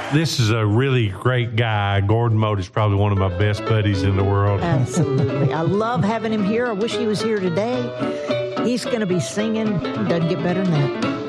This is a really great guy. Gordon Mote is probably one of my best buddies in the world. Absolutely. I love having him here. I wish he was here today. He's going to be singing. Doesn't get better than that.